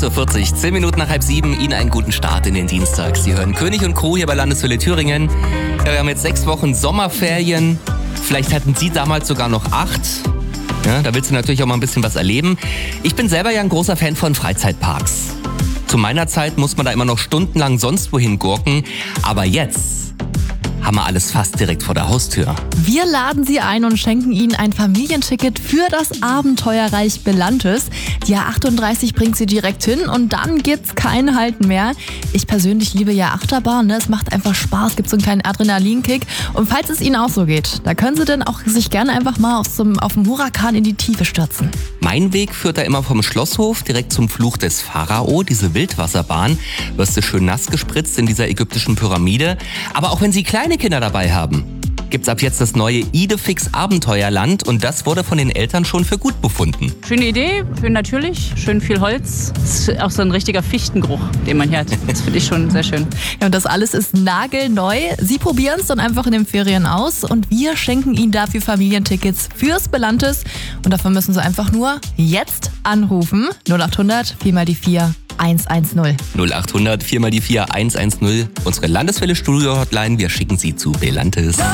8:40 10 Minuten nach 6:30, Ihnen einen guten Start in den Dienstag. Sie hören König und Crew hier bei Landeswelle Thüringen. Ja, wir haben jetzt 6 Wochen Sommerferien. Vielleicht hatten Sie damals sogar noch 8. Ja, da willst du natürlich auch mal ein bisschen was erleben. Ich bin selber ja ein großer Fan von Freizeitparks. Zu meiner Zeit muss man da immer noch stundenlang sonst wohin gurken. Aber jetzt haben wir alles fast direkt vor der Haustür. Wir laden Sie ein und schenken Ihnen ein Familienticket für das Abenteuerreich Belantes. Die A38 bringt Sie direkt hin und dann gibt's kein Halten mehr. Ich persönlich liebe ja Achterbahn, ne? Es macht einfach Spaß, gibt so einen kleinen Adrenalinkick. Und falls es Ihnen auch so geht, da können Sie dann auch sich gerne einfach mal auf dem Hurakan in die Tiefe stürzen. Mein Weg führt da immer vom Schlosshof direkt zum Fluch des Pharao, diese Wildwasserbahn. Wirst du schön nass gespritzt in dieser ägyptischen Pyramide. Aber auch wenn Sie kleine Kinder dabei haben, gibt's ab jetzt das neue Idefix Abenteuerland und das wurde von den Eltern schon für gut befunden. Schöne Idee, schön natürlich, schön viel Holz. Das ist auch so ein richtiger Fichtengeruch, den man hier hat. Das finde ich schon sehr schön. Ja, und das alles ist nagelneu. Sie probieren es dann einfach in den Ferien aus und wir schenken Ihnen dafür Familientickets fürs Belantes. Und dafür müssen Sie einfach nur jetzt anrufen. 0800 4x4 110. 0800 4x4 110, unsere Landeswelle Studio Hotline. Wir schicken Sie zu Belantes.